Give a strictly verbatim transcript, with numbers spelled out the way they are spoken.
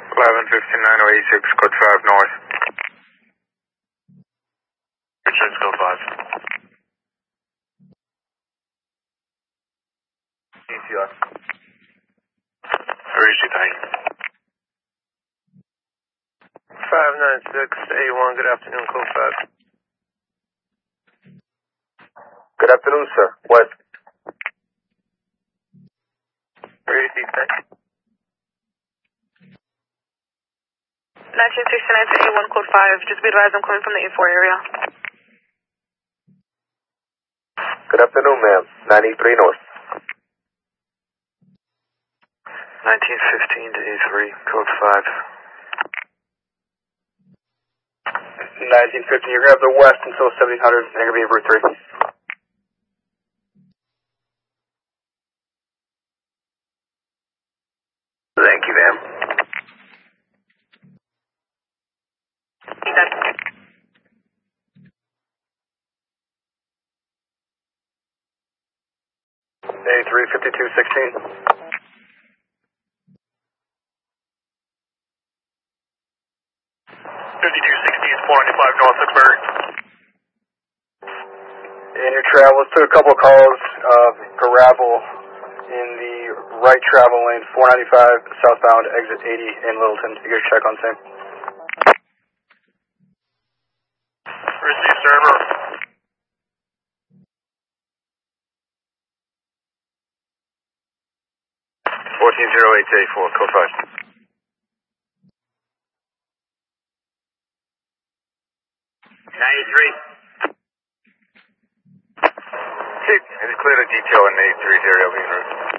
eleven fifty-nine oh eighty-six, code five north. Richards, code five. E T R. Where is she, thank you. five nine six A one, good afternoon, code five. Good afternoon, sir. West. Where is he, thank you. nineteen sixty-nine to A one, code five. Just be advised I'm coming from the A four area. Good afternoon, ma'am. nine eighty-three north. nineteen fifteen to A three, code five. nineteen fifty, you're going to have the west until seventeen hundred, and you're going to be in route three. Thank you, ma'am. A three fifty-two sixteen. fifty-two sixteen, four ninety-five north Looksburg. In your travels, took a couple of calls of gravel in the right travel lane, four ninety-five southbound, exit eighty in Littleton. You guys check on same. Receive server. fourteen oh eight to A four, code five. ninety-three. It's clear to detail in the eighty-three area, I'll be en route.